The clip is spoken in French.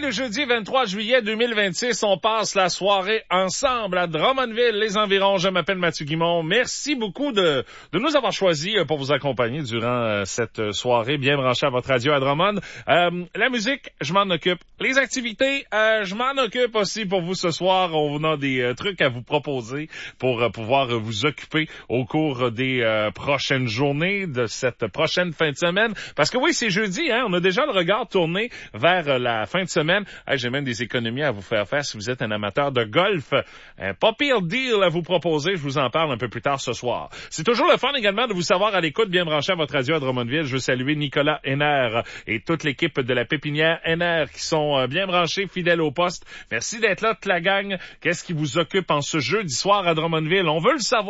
le jeudi 23 juillet 2026. On passe la soirée ensemble à Drummondville, les environs. Je m'appelle Mathieu Guimond. Merci beaucoup de nous avoir choisis pour vous accompagner durant cette soirée bien branchée à votre radio à Drummond. La musique, je m'en occupe. Les activités, je m'en occupe aussi pour vous ce soir. On a des trucs à vous proposer pour pouvoir vous occuper au cours des prochaines journées de cette prochaine fin de semaine. Parce que oui, c'est jeudi, hein. On a déjà le regard tourné vers la fin de semaine. Hey, j'ai même des économies à vous faire si vous êtes un amateur de golf. Un pas pire deal à vous proposer. Je vous en parle un peu plus tard ce soir. C'est toujours le fun également de vous savoir à l'écoute, bien branché à votre radio à Drummondville. Je veux saluer Nicolas Henner et toute l'équipe de la pépinière Henner qui sont bien branchés, fidèles au poste. Merci d'être là, toute la gang. Qu'est-ce qui vous occupe en ce jeudi soir à Drummondville? On veut le savoir.